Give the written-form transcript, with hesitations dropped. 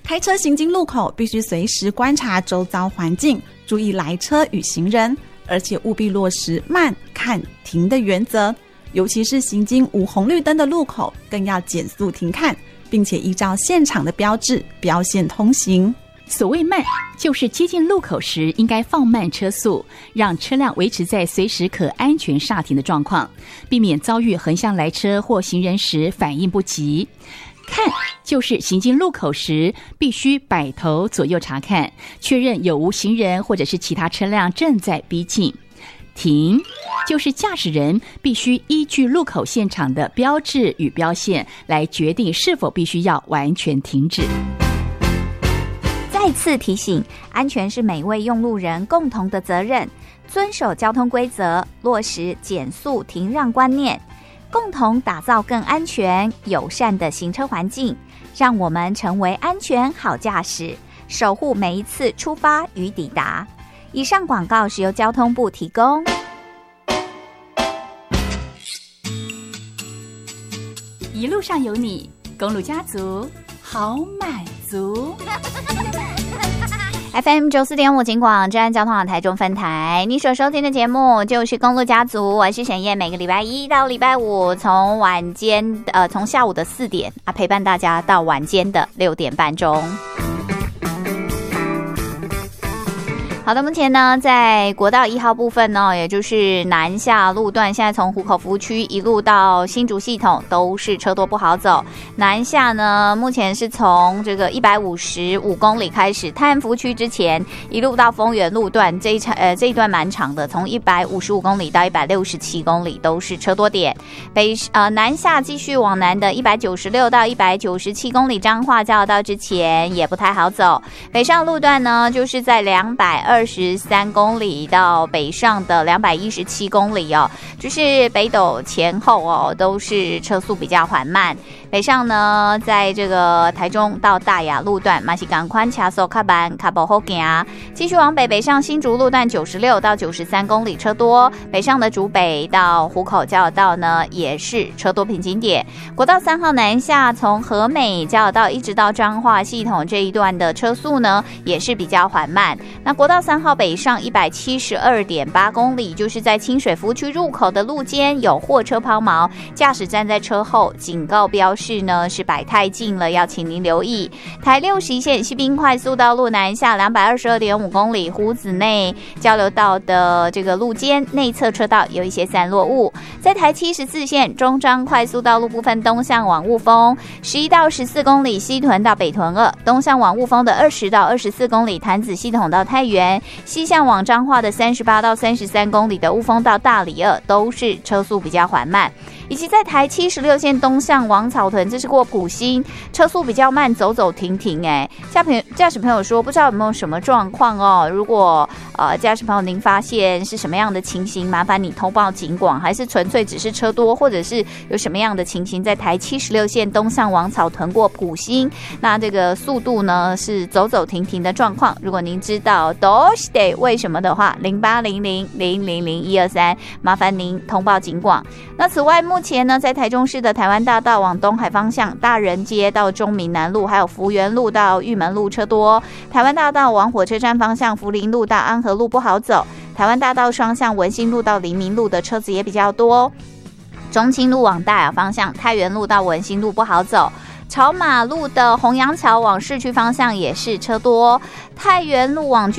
开车行经路口必须随时观察周遭环境，注意来车与行人，而且务必落实慢、看、停的原则。尤其是行经无红绿灯的路口，更要减速停看，并且依照现场的标志标线通行。 所谓慢，就是接近路口时应该放慢车速，让车辆维持在随时可安全刹停的状况，避免遭遇横向来车或行人时反应不及。看，就是行经路口时必须摆头左右查看，确认有无行人或者是其他车辆正在逼近。停，就是驾驶人必须依据路口现场的标志与标线来决定是否必须要完全停止。 再次提醒，安全是每位用路人共同的责任，遵守交通规则，落实减速停让观念，共同打造更安全友善的行车环境，让我们成为安全好驾驶，守护每一次出发与抵达。以上广告是由交通部提供。 一路上有你，公路家族好满足。 FM 94.5警广治安交通网台中分台，你所收听的节目就是公路家族，我是沈燕，每个礼拜一到礼拜五从从下午的4点陪伴大家到晚间的6点半钟。好的，目前呢，在国道1号部分呢，也就是南下路段，现在从湖口服务区一路到新竹系统都是车多不好走。南下呢，目前是从这个155公里开始，泰安服务区之前一路到丰原路段，这一段蛮长的，从155公里到167公里都是车多点。南下继续往南的196到197公里彰化交流道之前也不太好走。北上路段呢，就是在223公里到北上的217公里哦，就是北斗前后哦，都是车速比较缓慢。北上呢，在这个台中到大雅路段，嘛是赶快卡速卡慢卡不好行。继续往北上新竹路段96到93公里车多，北上的竹北到湖口交流道呢也是车多瓶颈点。国道3号南下从和美交流道一直到彰化系统这一段的车速呢也是比较缓慢。那国道3号北上172.8公里，就是在清水服务区入口的路肩有货车抛锚，驾驶站在车后，警告标示呢是摆太近了，要请您留意。台61线西滨快速道路南下222.5公里，湖子内交流道的这个路肩内侧车道有一些散落物。在台74线中彰快速道路部分东向往雾峰11到14公里，西屯到北屯2，东向往雾峰的20到24公里，潭子系统到太原，西向往彰化的38到33公里的雾峰到大里2都是车速比较缓慢。以及在台76线东向往草屯，这是过埔心，车速比较慢，走走停停。驾驶朋友说不知道有没有什么状况哦，如果驾驶朋友您发现是什么样的情形，麻烦你通报警广，还是纯粹只是车多，或者是有什么样的情形在台76线东向往草屯过埔心，那这个速度呢是走走停停的状况，如果您知道都是得为什么的话，0800000123，麻烦您通报警广。那此外目前呢，在台中市的台湾大道往东海方向，大人街到中民南路，还有福元路到玉门路车多；台湾大道往火车站方向，福林路到安和路不好走；台湾大道双向文心路到黎明路的车子也比较多。中清路往大雅方向，太原路到文心路不好走。草马路的洪阳桥往市区方向也是车多，太原路往